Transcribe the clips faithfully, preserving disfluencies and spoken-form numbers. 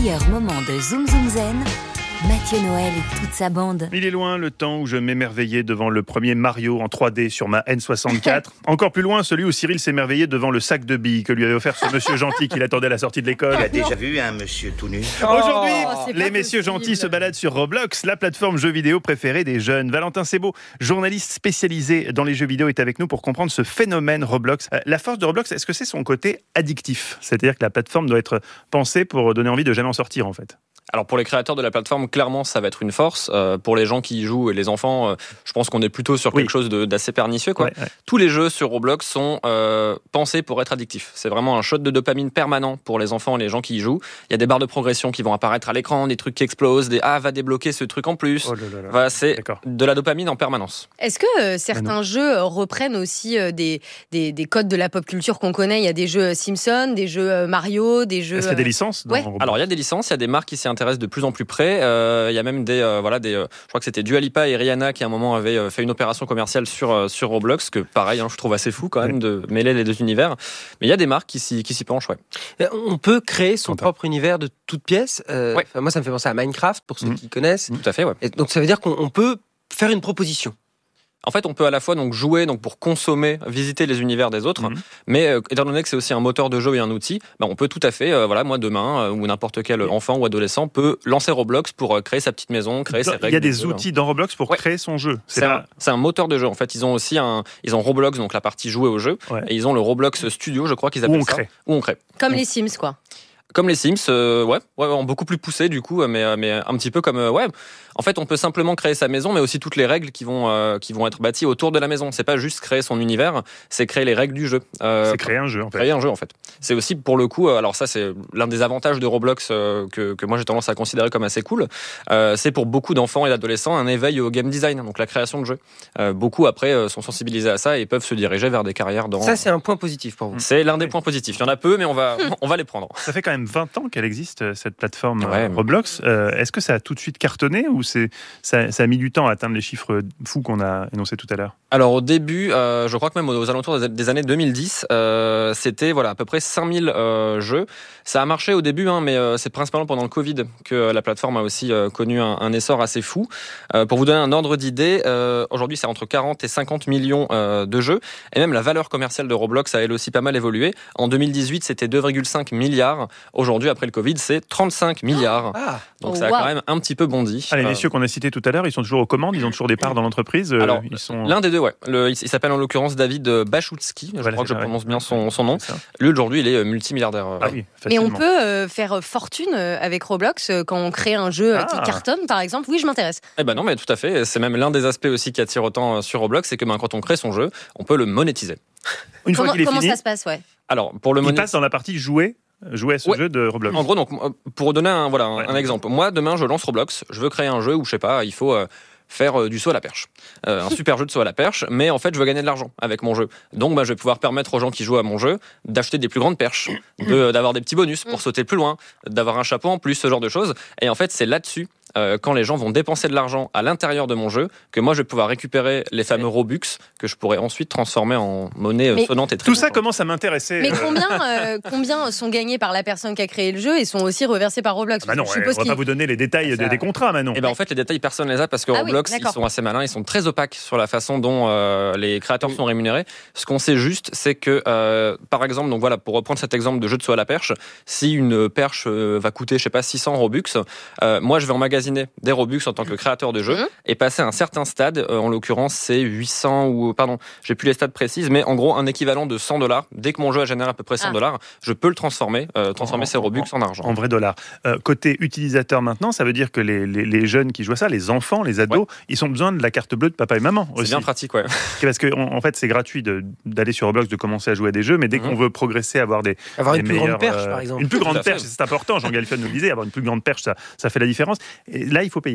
meilleurs moments de Zoom Zoom Zen, Mathieu Noël et toute sa bande. Il est loin le temps où je m'émerveillais devant le premier Mario en trois D sur ma N soixante-quatre. Encore plus loin, celui où Cyril s'émerveillait devant le sac de billes que lui avait offert ce monsieur gentil qui l'attendait à la sortie de l'école. Tu as déjà vu un monsieur tout nu? Aujourd'hui, c'est les pas messieurs possible. gentils se baladent sur Roblox, la plateforme jeux vidéo préférée des jeunes. Valentin Sebaud, journaliste spécialisé dans les jeux vidéo, est avec nous pour comprendre ce phénomène Roblox. Euh, La force de Roblox, est-ce que c'est son côté addictif? C'est-à-dire que la plateforme doit être pensée pour donner envie de jamais en sortir, en fait. Alors pour les créateurs de la plateforme, clairement ça va être une force. Euh, pour les gens qui y jouent et les enfants, euh, je pense qu'on est plutôt sur quelque Oui. chose de, d'assez pernicieux, quoi. Ouais, ouais. Tous les jeux sur Roblox sont euh, pensés pour être addictifs. C'est vraiment un shot de dopamine permanent pour les enfants et les gens qui y jouent. Il y a des barres de progression qui vont apparaître à l'écran, des trucs qui explosent, des ah va débloquer ce truc en plus. Oh là là là. Voilà, c'est D'accord. de la dopamine en permanence. Est-ce que euh, certains jeux euh, reprennent aussi euh, des, des, des codes de la pop culture qu'on connaît? Il y a des jeux Simpsons, des jeux euh, Mario, des jeux... Est-ce qu'il y a des euh, licences dans ouais. Roblox? Alors il y a des licences, il y a des marques qui s'y intéressent de plus en plus près. Euh, il y a même des, euh, voilà, des, euh, je crois que c'était Dua Lipa et Rihanna qui à un moment avaient euh, fait une opération commerciale sur euh, sur Roblox, que pareil, hein, je trouve assez fou quand même de mêler les deux univers. Mais il y a des marques qui s'y qui s'y penchent, ouais. On peut créer son Quentin. propre univers de toutes pièces. Euh, Ouais. enfin, moi, ça me fait penser à Minecraft, pour ceux Mhm. qui connaissent. Tout à fait, ouais. Et donc, ça veut dire qu'on on peut faire une proposition. En fait, on peut à la fois donc jouer donc pour consommer, visiter les univers des autres, Mhm. mais euh, étant donné que c'est aussi un moteur de jeu et un outil, bah, on peut tout à fait, euh, voilà, moi demain euh, ou n'importe quel enfant ou adolescent peut lancer Roblox pour euh, créer sa petite maison, créer ses Il règles. y a de des jeu, hein. outils dans Roblox pour Ouais. créer son jeu. C'est un, pas- c'est un moteur de jeu. En fait, ils ont aussi un, ils ont Roblox, donc la partie jouer au jeu, Ouais. et ils ont le Roblox Studio, je crois qu'ils Où appellent on ça. crée. Où on crée. Comme les Sims, quoi. Comme les Sims, euh, ouais, ouais, en beaucoup plus poussé du coup, mais mais un petit peu comme euh, ouais. En fait, on peut simplement créer sa maison, mais aussi toutes les règles qui vont euh, qui vont être bâties autour de la maison. C'est pas juste créer son univers, c'est créer les règles du jeu. Euh, C'est créer un jeu, en fait. créer un jeu en fait. C'est aussi pour le coup, euh, alors ça c'est l'un des avantages de Roblox euh, que, que moi j'ai tendance à considérer comme assez cool. Euh, c'est pour beaucoup d'enfants et d'adolescents un éveil au game design, donc la création de jeux. Euh, beaucoup après euh, sont sensibilisés à ça et peuvent se diriger vers des carrières dans. Ça, c'est un point positif pour vous. C'est l'un des points positifs. Il y en a peu, mais on va on va les prendre. Ça fait quand même vingt ans qu'elle existe, euh, cette plateforme Ouais. euh, Roblox. Euh, Est-ce que ça a tout de suite cartonné ou c'est, ça, ça a mis du temps à atteindre les chiffres fous qu'on a énoncés tout à l'heure? Alors au début, euh, je crois que même aux alentours des- des années deux mille dix, euh, c'était voilà à peu près cinq mille euh, jeux. Ça a marché au début, hein, mais euh, c'est principalement pendant le Covid que euh, la plateforme a aussi euh, connu un, un essor assez fou. Euh, pour vous donner un ordre d'idée, euh, aujourd'hui c'est entre quarante et cinquante millions euh, de jeux, et même la valeur commerciale de Roblox a elle aussi pas mal évolué. En deux mille dix-huit, c'était deux virgule cinq milliards. Aujourd'hui, après le Covid, c'est trente-cinq milliards. Ah, Donc Oh, ça a wow. quand même un petit peu bondi. Ah, les Euh, messieurs qu'on a cités tout à l'heure, ils sont toujours aux commandes, ils ont toujours des parts dans l'entreprise. euh, Alors, ils sont... L'un des deux, ouais. Le, il s'appelle en l'occurrence David Bachutski. Je Voilà, crois que c'est je ça, prononce ouais. bien son, son nom. C'est ça. Lui, aujourd'hui, il est euh, multimilliardaire. euh, Ah oui, Mais on facilement. peut euh, faire fortune euh, avec Roblox euh, quand on crée un jeu euh, qui Ah. cartonne, par exemple. Oui, je m'intéresse. Eh ben non, mais tout à fait. C'est même l'un des aspects aussi qui attire autant euh, sur Roblox, c'est que ben, quand on crée son jeu, on peut le monétiser. Une fois Comment, qu'il est comment fini, ça se passe, ouais. Alors, pour le il monétiser. passe dans la partie jouer, jouer à ce Ouais. jeu de Roblox. En gros, donc, euh, pour donner un, voilà, un, Ouais. un exemple, moi, demain, je lance Roblox, je veux créer un jeu où, je sais pas, il faut euh, faire euh, du saut à la perche. Euh, un super jeu de saut à la perche, mais en fait, je veux gagner de l'argent avec mon jeu. Donc, bah, je vais pouvoir permettre aux gens qui jouent à mon jeu d'acheter des plus grandes perches, de, d'avoir des petits bonus pour sauter plus loin, d'avoir un chapeau en plus, ce genre de choses. Et en fait, c'est là-dessus, euh, quand les gens vont dépenser de l'argent à l'intérieur de mon jeu, que moi, je vais pouvoir récupérer les fameux Robux que je pourrais ensuite transformer en monnaie euh, Mais sonnante et très Tout ça contente. commence à m'intéresser. Mais euh, combien, euh, combien sont gagnés par la personne qui a créé le jeu et sont aussi reversés par Roblox? Bah non, Je ouais, suppose on va qu'il- pas vous donner les détails Ça- des, des contrats, Manon. Et ben en fait les détails personne les a parce que Ah oui, Roblox ils d'accord. sont assez malins, ils sont très opaques sur la façon dont euh, les créateurs sont rémunérés. Ce qu'on sait juste c'est que euh, par exemple donc voilà pour reprendre cet exemple de jeu de saut à la perche, si une perche euh, va coûter je sais pas six cents Robux, euh, moi je vais emmagasiner des Robux en tant que créateur de jeu Mhm. et passer à un certain stade, euh, en l'occurrence c'est huit cents ou pardon, j'ai plus les stats précises mais en gros un équivalent de cent dollars. Dès que mon jeu a généré à peu près cent dollars, je peux le transformer, euh, transformer En- ces Robux en argent. En vrai dollar. Euh, côté utilisateur maintenant, ça veut dire que les, les, les jeunes qui jouent à ça, les enfants, les ados, ils ont besoin de la carte bleue de papa et maman C'est aussi. bien pratique ouais. Parce que en, en fait, c'est gratuit de- d'aller sur Roblox, de commencer à jouer à des jeux, mais dès Mhm. qu'on veut progresser, avoir des avoir des une plus meilleurs, grande perche, euh, par exemple. Une plus Tout grande à fait. perche, c'est important. Jean Galfion nous le disait, avoir une plus grande perche, ça, ça fait la différence. Et là, il faut payer.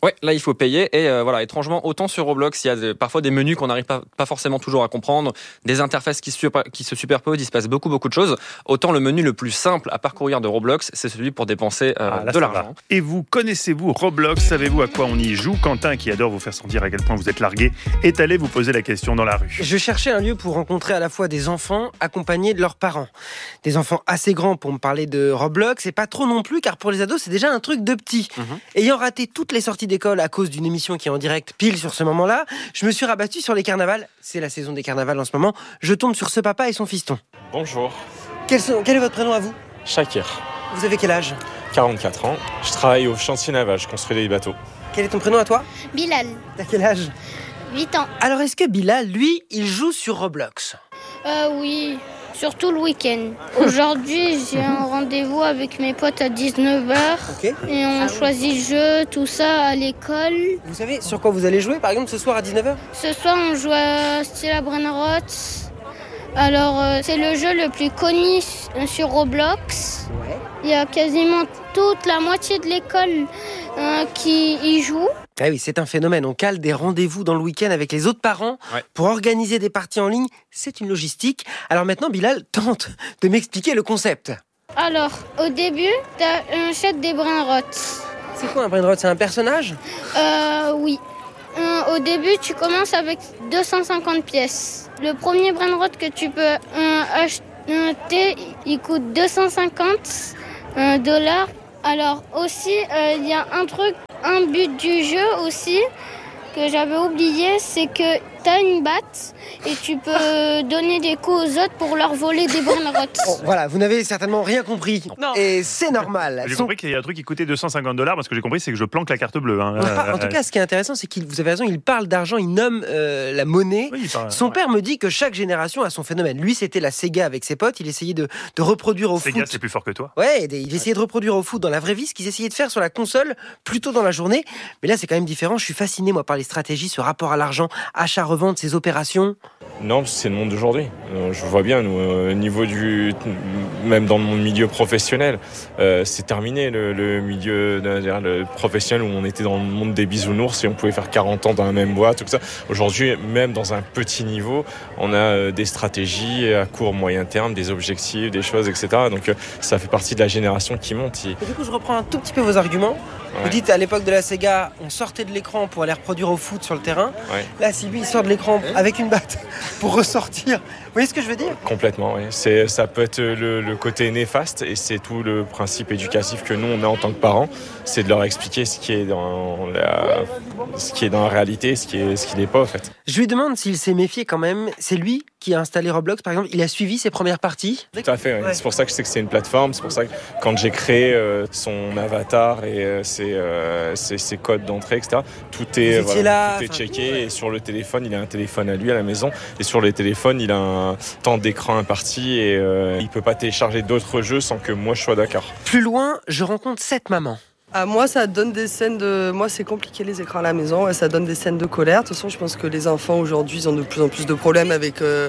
Ouais, là il faut payer et euh, voilà, étrangement autant sur Roblox, il y a des, parfois des menus qu'on n'arrive pas, pas forcément toujours à comprendre, des interfaces qui se, super, qui se superposent, il se passe beaucoup beaucoup de choses. Autant le menu le plus simple à parcourir de Roblox, c'est celui pour dépenser euh, ah, là, de l'argent. Et vous connaissez-vous Roblox? Savez-vous à quoi on y joue? Quentin, qui adore vous faire sentir à quel point vous êtes largué, est allé vous poser la question dans la rue. Je cherchais un lieu pour rencontrer à la fois des enfants accompagnés de leurs parents. Des enfants assez grands pour me parler de Roblox et pas trop non plus, car pour les ados c'est déjà un truc de petit. Mmh. Ayant raté toutes les sorties d'école à cause d'une émission qui est en direct pile sur ce moment-là, je me suis rabattu sur les carnavals. C'est la saison des carnavals en ce moment. Je tombe sur ce papa et son fiston. Bonjour. Quel, sont, quel est votre prénom à vous? Shakir. Vous avez quel âge? quarante-quatre ans. Je travaille au chantier naval, je construis des bateaux. Quel est ton prénom à toi? Bilal. T'as quel âge? huit ans. Alors est-ce que Bilal, lui, il joue sur Roblox? Euh oui, surtout le week-end. Aujourd'hui, j'ai un rendez-vous avec mes potes à dix-neuf heures. Okay. Et on ah choisit oui. jeu, tout ça à l'école. Vous savez sur quoi vous allez jouer, par exemple, ce soir à dix-neuf heures? Ce soir, on joue à Stella Brainrot. Alors, euh, c'est le jeu le plus connu sur Roblox. Ouais. Il y a quasiment toute la moitié de l'école euh, qui y joue. Ah oui, c'est un phénomène. On cale des rendez-vous dans le week-end avec les autres parents ouais. pour organiser des parties en ligne. C'est une logistique. Alors maintenant, Bilal tente de m'expliquer le concept. Alors, au début, tu achètes des Brainrot. C'est quoi un Brainrot? C'est un personnage? Euh, oui. Euh, au début, tu commences avec deux cent cinquante pièces. Le premier Brainrot que tu peux euh, acheter, il coûte deux cent cinquante dollars. Alors aussi, il euh, y a un truc, un but du jeu aussi, que j'avais oublié, c'est que tu as une batte et tu peux donner des coups aux autres pour leur voler des Brainrot. Bon, voilà, vous n'avez certainement rien compris. Non. Et c'est normal. J'ai Son... compris qu'il y a un truc qui coûtait deux cent cinquante dollars, parce que j'ai compris, c'est que je planque la carte bleue. Hein. En tout cas, ce qui est intéressant, c'est qu'il, vous avez raison, il parle d'argent, il nomme euh, la monnaie. Oui, parle, son ouais. père me dit que chaque génération a son phénomène. Lui, c'était la Sega avec ses potes, il essayait de, de reproduire au Sega, foot. Sega, c'est plus fort que toi. Ouais, il essayait de reproduire au foot dans la vraie vie ce qu'ils essayaient de faire sur la console plus tôt dans la journée. Mais là, c'est quand même différent. Je suis fasciné, moi, par les stratégies, ce rapport à l'argent, achat-revente, ces opérations. Non, c'est le monde d'aujourd'hui. Euh, je vois bien, nous, au niveau du, même dans mon milieu professionnel, euh, c'est terminé le, le milieu le professionnel où on était dans le monde des bisounours et on pouvait faire quarante ans dans la même boîte, tout ça. Aujourd'hui, même dans un petit niveau, on a des stratégies à court, moyen terme, des objectifs, des choses, et cetera. Donc, ça fait partie de la génération qui monte. Et du coup, je reprends un tout petit peu vos arguments. Ouais. Vous dites à l'époque de la Sega, on sortait de l'écran pour aller reproduire au foot sur le terrain. Ouais. Là, si lui, il sort de l'écran avec une batte pour ressortir. Vous voyez ce que je veux dire? Complètement, oui. C'est, ça peut être le, le côté néfaste et c'est tout le principe éducatif que nous, on a en tant que parents. C'est de leur expliquer ce qui est dans la, ce qui est dans la réalité et ce qui est, ce qui n'est pas, en fait. Je lui demande s'il s'est méfié quand même. C'est lui qui a installé Roblox, par exemple. Il a suivi ses premières parties. Tout à fait, oui. Ouais. C'est pour ça que je sais que c'est une plateforme. C'est pour ça que quand j'ai créé euh, son avatar et euh, ses, euh, ses, ses codes d'entrée, et cetera, tout est, voilà, là, tout est checké. Ouais. Et sur le téléphone, il a un téléphone à lui à la maison. Et sur les téléphones, il a un temps d'écran imparti et euh, il peut pas télécharger d'autres jeux sans que moi je sois d'accord. Plus loin, je rencontre cette maman. Ah, moi, ça donne des scènes de... Moi, c'est compliqué, les écrans à la maison. Ouais, ça donne des scènes de colère. De toute façon, je pense que les enfants, aujourd'hui, ils ont de plus en plus de problèmes avec... Euh...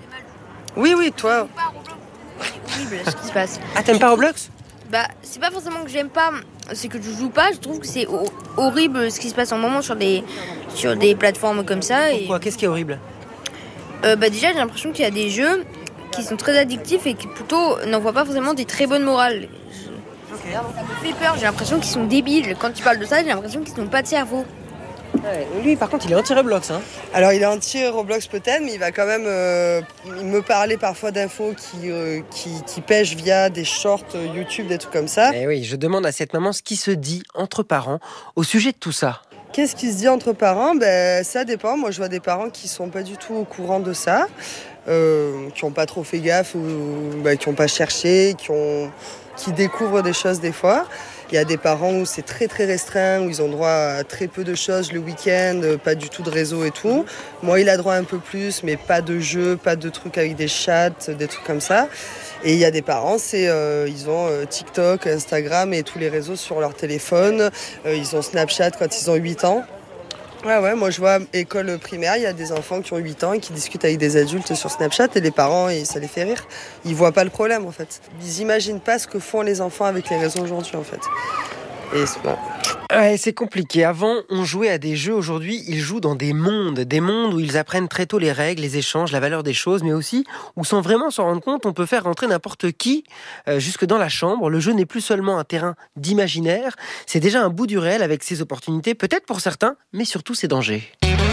Oui, oui, toi. C'est horrible ce qui se passe. Ah, t'aimes pas Roblox? Bah, c'est pas forcément que j'aime pas, c'est que je joue pas. Je trouve que c'est ho- horrible ce qui se passe en ce moment sur des, sur des plateformes comme ça. Et... Pourquoi? Qu'est-ce qui est horrible? euh, Bah, déjà, j'ai l'impression qu'il y a des jeux qui sont très addictifs et qui plutôt n'envoient pas forcément des très bonnes morales. Okay. Ça me fait peur, j'ai l'impression qu'ils sont débiles. Quand tu parles de ça, j'ai l'impression qu'ils n'ont pas de cerveau. Ouais, lui, par contre, il est anti-Roblox. Hein. Alors, il est anti-Roblox peut-être, mais il va quand même euh, me parler parfois d'infos qui, euh, qui, qui pêchent via des shorts YouTube, des trucs comme ça. Et oui, je demande à cette maman ce qui se dit entre parents au sujet de tout ça. Qu'est-ce qui se dit entre parents? Ben, ça dépend. Moi, je vois des parents qui sont pas du tout au courant de ça, euh, qui n'ont pas trop fait gaffe, ou ben, qui n'ont pas cherché, qui, ont, qui découvrent des choses des fois. Il y a des parents où c'est très très restreint, où ils ont droit à très peu de choses le week-end, pas du tout de réseau et tout. Moi, il a droit à un peu plus, mais pas de jeux, pas de trucs avec des chats, des trucs comme ça. Et il y a des parents, c'est, euh, ils ont euh, TikTok, Instagram et tous les réseaux sur leur téléphone. Euh, ils ont Snapchat quand ils ont huit ans. Ouais, ouais, moi je vois école primaire, il y a des enfants qui ont huit ans et qui discutent avec des adultes sur Snapchat et les parents, et ça les fait rire. Ils voient pas le problème en fait. Ils imaginent pas ce que font les enfants avec les réseaux aujourd'hui en fait. Et c'est bon. Ouais, c'est compliqué. Avant, on jouait à des jeux. Aujourd'hui, ils jouent dans des mondes. Des mondes où ils apprennent très tôt les règles, les échanges, la valeur des choses, mais aussi où, sans vraiment s'en rendre compte, on peut faire rentrer n'importe qui euh, jusque dans la chambre. Le jeu n'est plus seulement un terrain d'imaginaire, c'est déjà un bout du réel avec ses opportunités, peut-être pour certains, mais surtout ses dangers.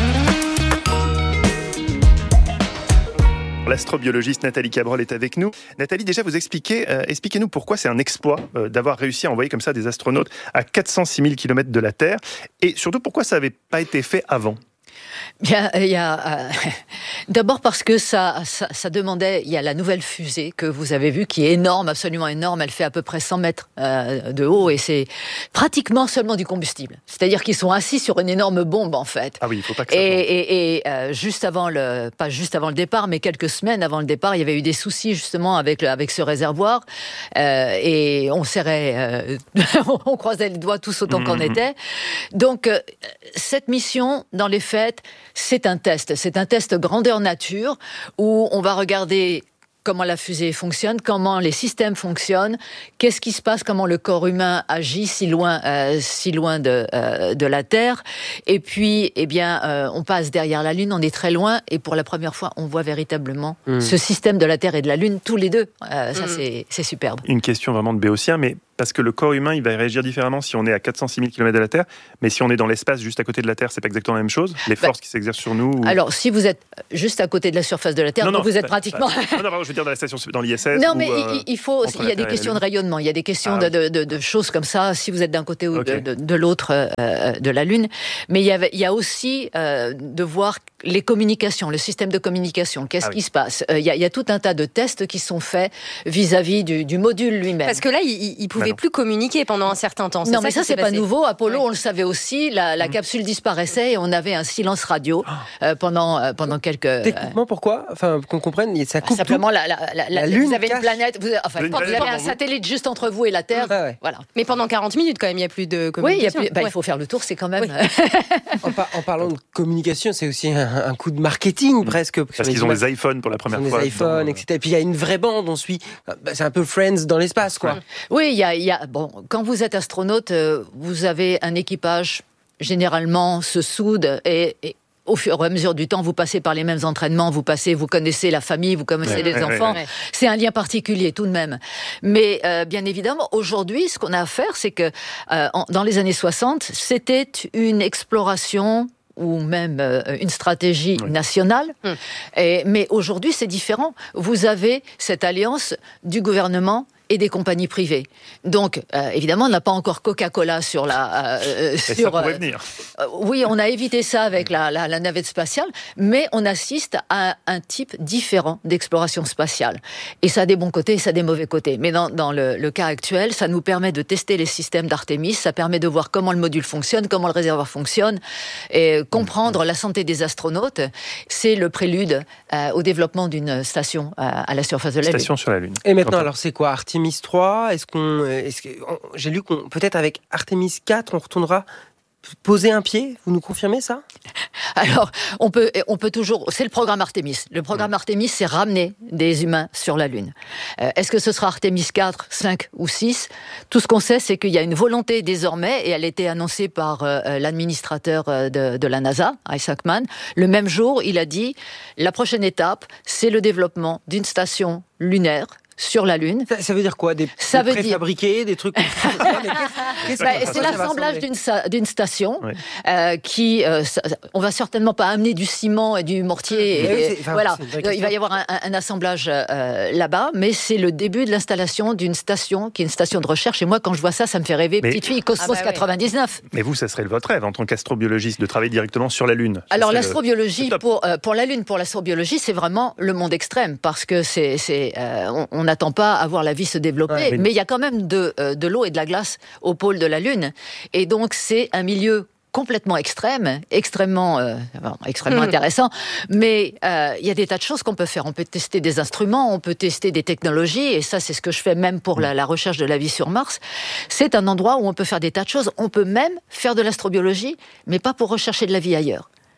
L'astrobiologiste Nathalie Cabrol est avec nous. Nathalie, déjà, vous expliquez, euh, expliquez-nous pourquoi c'est un exploit euh, d'avoir réussi à envoyer comme ça des astronautes à quatre cent six mille kilomètres de la Terre, et surtout pourquoi ça n'avait pas été fait avant. Bien, il y a euh, d'abord parce que ça, ça, ça demandait. Il y a la nouvelle fusée que vous avez vue qui est énorme, absolument énorme. Elle fait à peu près cent mètres euh, de haut et c'est pratiquement seulement du combustible. C'est-à-dire qu'ils sont assis sur une énorme bombe en fait. Ah oui, il faut pas que ça. Et, et, et euh, juste avant le, pas juste avant le départ, mais quelques semaines avant le départ, il y avait eu des soucis justement avec le, avec ce réservoir euh, et on serrait, euh, on croisait les doigts tous autant mmh. qu'on était. Donc euh, cette mission, dans les faits, c'est un test. C'est un test grandeur nature où on va regarder comment la fusée fonctionne, comment les systèmes fonctionnent, qu'est-ce qui se passe, comment le corps humain agit si loin, euh, si loin de, euh, de la Terre. Et puis, eh bien, euh, on passe derrière la Lune, on est très loin, et pour la première fois, on voit véritablement mmh. ce système de la Terre et de la Lune, tous les deux. Euh, ça, mmh. c'est, c'est superbe. Une question vraiment de béotien, mais parce que le corps humain, il va réagir différemment si on est à quatre cent six mille kilomètres de la Terre, mais si on est dans l'espace juste à côté de la Terre, c'est pas exactement la même chose. Les forces bah, qui s'exercent sur nous. Ou... Alors, si vous êtes juste à côté de la surface de la Terre, non, non, vous êtes pas, pratiquement. Pas, non, non, je veux dire dans la station, dans l'I S S. Non, mais ou, il, il faut. Il y a des questions de rayonnement, il y a des questions ah, de, de, de choses comme ça. Si vous êtes d'un côté ou okay. de, de, de l'autre euh, de la Lune, mais il y a, il y a aussi euh, de voir les communications, le système de communication. Qu'est-ce ah, qui oui. se passe euh, il, y a, il y a tout un tas de tests qui sont faits vis-à-vis du, du module lui-même. Parce que là, il ne pouvait bah plus communiquer pendant un certain temps. C'est non, ça mais ça, c'est passé. pas nouveau. Apollo, ouais. on le savait aussi. La, la mmh. capsule disparaissait et on avait un silence radio euh, pendant, euh, pendant quelques... Techniquement, pourquoi ? Enfin, qu'on comprenne, ça coupe simplement, tout. la, la, la, la, la Lune vous avez cache. une planète, vous, enfin, vous avez un satellite juste entre vous et la Terre. Ah, ouais. Voilà. Mais pendant quarante minutes, quand même, il n'y a plus de communication. Oui, il, y a plus, bah, ouais. il faut faire le tour, c'est quand même... Oui. en, par, en parlant de communication, c'est aussi un, un coup de marketing, mmh. presque. Parce qu'ils ont des iPhones pour la première ils ont fois. Des iPhones, dans... et cetera. Et puis il y a une vraie bande, on suit... Bah, c'est un peu Friends dans l'espace, quoi. Oui, il y a... Il y a bon, quand vous êtes astronaute, euh, vous avez un équipage, généralement, se soude et... et au fur et à mesure du temps, vous passez par les mêmes entraînements, vous passez, vous connaissez la famille, vous connaissez ouais, les ouais, enfants. Ouais, ouais. C'est un lien particulier tout de même. Mais euh, bien évidemment, aujourd'hui, ce qu'on a à faire, c'est que euh, en, dans les années soixante, c'était une exploration ou même euh, une stratégie oui. nationale. Mmh. Et, mais aujourd'hui, c'est différent. Vous avez cette alliance du gouvernement et des compagnies privées. Donc, euh, évidemment, on n'a pas encore Coca-Cola sur la... Euh, sur, ça pourrait euh, venir. Euh, oui, on a évité ça avec la, la, la navette spatiale, mais on assiste à un type différent d'exploration spatiale. Et ça a des bons côtés et ça a des mauvais côtés. Mais dans, dans le, le cas actuel, ça nous permet de tester les systèmes d'Artemis, ça permet de voir comment le module fonctionne, comment le réservoir fonctionne, et comprendre mmh. la santé des astronautes. C'est le prélude euh, au développement d'une station à, à la surface de la Lune. Station sur la Lune. Et maintenant, alors c'est quoi Artemis Artemis trois, est-ce qu'on, est-ce que, j'ai lu qu'on, peut-être avec Artemis quatre, on retournera poser un pied. Vous nous confirmez ça ? Alors, on peut, on peut toujours. C'est le programme Artemis. Le programme mmh. Artemis, c'est ramener des humains sur la Lune. Euh, est-ce que ce sera Artemis quatre, cinq ou six ? Tout ce qu'on sait, c'est qu'il y a une volonté désormais, et elle a été annoncée par euh, l'administrateur de, de la NASA, Isaac Mann. Le même jour, il a dit la prochaine étape, c'est le développement d'une station lunaire sur la Lune. Ça, ça veut dire quoi ? Des, ça des veut préfabriqués, dire... des trucs... qu'est-ce, bah, c'est l'assemblage d'une, d'une station oui. euh, qui... Euh, ça, on va certainement pas amener du ciment et du mortier. Et, oui, enfin, voilà. Il va y avoir un, un assemblage euh, là-bas, mais c'est le début de l'installation d'une station qui est une station de recherche. Et moi, quand je vois ça, ça me fait rêver. Mais... Petite fille, Cosmos ah bah quatre-vingt-dix-neuf. Mais vous, ça serait votre rêve en tant qu'astrobiologiste de travailler directement sur la Lune. Alors l'astrobiologie, le... pour, euh, pour la Lune, pour l'astrobiologie, c'est vraiment le monde extrême parce que c'est... c'est euh, on n'attend pas à voir la vie se développer, ouais, mais... mais il y a quand même de, euh, de l'eau et de la glace au pôle de la Lune. Et donc, c'est un milieu complètement extrême, extrêmement, euh, bon, extrêmement mmh. intéressant, mais euh, il y a des tas de choses qu'on peut faire. On peut tester des instruments, on peut tester des technologies, et ça, c'est ce que je fais même pour la, la recherche de la vie sur Mars. C'est un endroit où on peut faire des tas de choses. On peut même faire de l'astrobiologie, mais pas pour rechercher de la vie ailleurs.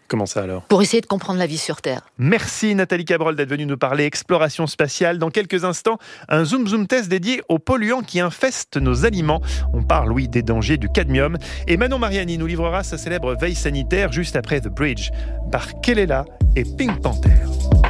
Comment ça alors ? Pour essayer de comprendre la vie sur Terre. Merci Nathalie Cabrol d'être venue nous parler exploration spatiale. Dans quelques instants, un Zoom Zoom test dédié aux polluants qui infestent nos aliments. On parle, oui, des dangers du cadmium. Et Manon Mariani nous livrera sa célèbre veille sanitaire juste après The Bridge par Kelela et Pink Panther.